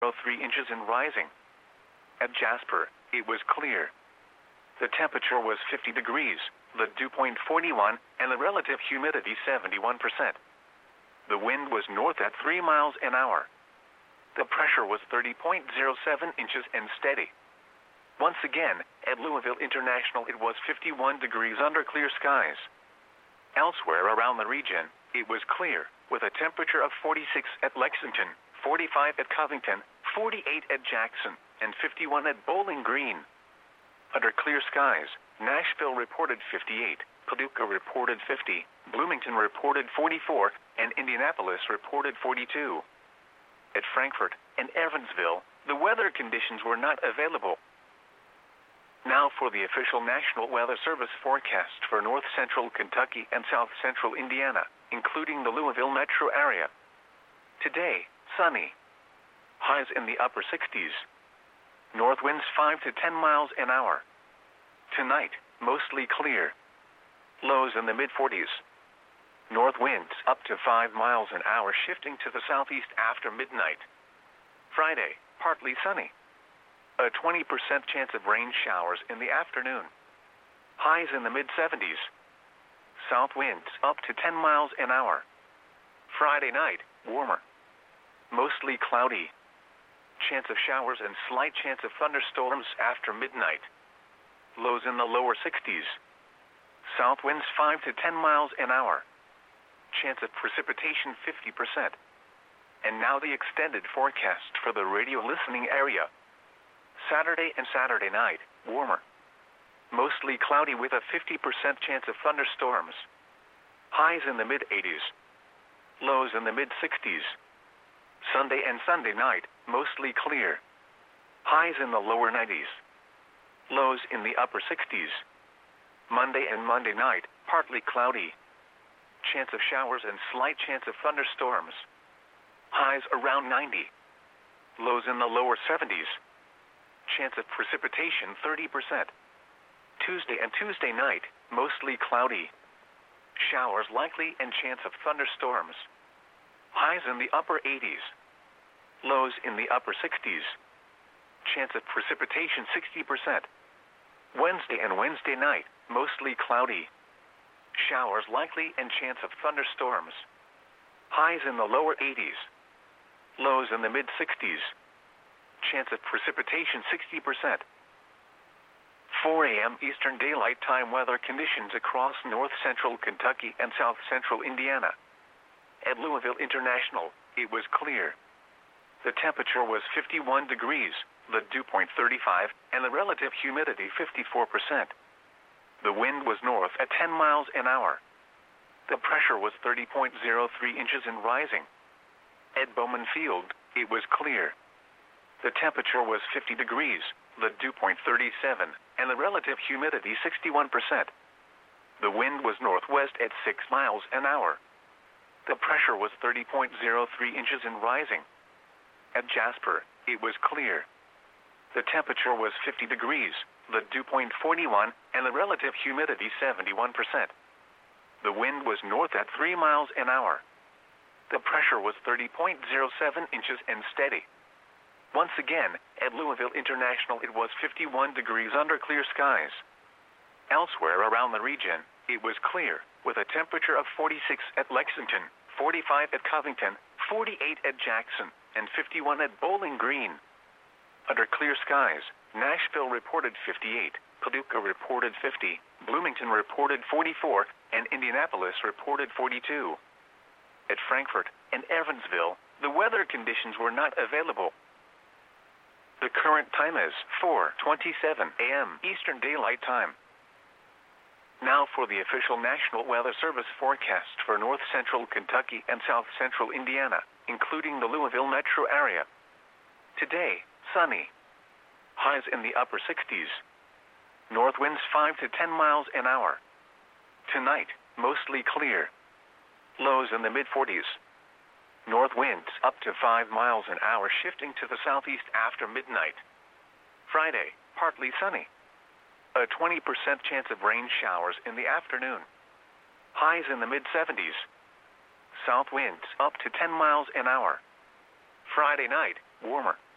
inches and rising. At Jasper, it was clear. The temperature was 50 degrees, the dew point 41, and the relative humidity 71%. The wind was north at 3 miles an hour. The pressure was 30.07 inches and steady. Once again, at Louisville International it was 51 degrees under clear skies. Elsewhere around the region, it was clear, with a temperature of 46 at Lexington, 45 at Covington, 48 at Jackson, and 51 at Bowling Green. Under clear skies, Nashville reported 58, Paducah reported 50, Bloomington reported 44, and Indianapolis reported 42. At Frankfort and Evansville, the weather conditions were not available. Now for the official National Weather Service forecast for north central Kentucky and south central Indiana, including the Louisville metro area. Today, sunny. Highs in the upper 60s. North winds 5 to 10 miles an hour. Tonight, mostly clear. Lows in the mid-40s. North winds up to 5 miles an hour, shifting to the southeast after midnight. Friday, partly sunny. A 20% chance of rain showers in the afternoon. Highs in the mid-70s. South winds up to 10 miles an hour. Friday night, warmer. Mostly cloudy. Chance of showers and slight chance of thunderstorms after midnight. Lows in the lower 60s. South winds 5 to 10 miles an hour. Chance of precipitation 50%. And now the extended forecast for the radio listening area. Saturday and Saturday night, warmer. Mostly cloudy with a 50% chance of thunderstorms. Highs in the mid-80s. Lows in the mid-60s. Sunday and Sunday night, mostly clear. Highs in the lower 90s. Lows in the upper 60s. Monday and Monday night, partly cloudy. Chance of showers and slight chance of thunderstorms. Highs around 90. Lows in the lower 70s. Chance of precipitation 30%. Tuesday and Tuesday night, mostly cloudy. Showers likely and chance of thunderstorms. Highs in the upper 80s. Lows in the upper 60s. Chance of precipitation 60%. Wednesday and Wednesday night, mostly cloudy. Showers likely and chance of thunderstorms. Highs in the lower 80s. Lows in the mid-60s. Chance of precipitation 60%. 4 a.m. Eastern Daylight Time weather conditions across north central Kentucky and south central Indiana. At Louisville International, it was clear. The temperature was 51 degrees, the dew point 35, and the relative humidity 54%. The wind was north at 10 miles an hour. The pressure was 30.03 inches and rising. At Bowman Field, it was clear. The temperature was 50 degrees, the dew point 37, and the relative humidity 61%. The wind was northwest at 6 miles an hour. The pressure was 30.03 inches and rising. At Jasper, it was clear. The temperature was 50 degrees, the dew point 41, and the relative humidity 71%. The wind was north at 3 miles an hour. The pressure was 30.07 inches and steady. Once again, at Louisville International it was 51 degrees under clear skies. Elsewhere around the region, it was clear, with a temperature of 46 at Lexington, 45 at Covington, 48 at Jackson, and 51 at Bowling Green. Under clear skies, Nashville reported 58, Paducah reported 50, Bloomington reported 44, and Indianapolis reported 42. At Frankfort and Evansville, the weather conditions were not available. The current time is 4:27 a.m. Eastern Daylight Time. Now for the official National Weather Service forecast for north central Kentucky and south central Indiana, including the Louisville metro area. Today, sunny. Highs in the upper 60s. North winds 5 to 10 miles an hour. Tonight, mostly clear. Lows in the mid-40s. North winds up to 5 miles an hour, shifting to the southeast after midnight. Friday, partly sunny. A 20% chance of rain showers in the afternoon. Highs in the mid-70s. South winds up to 10 miles an hour. Friday night, warmer.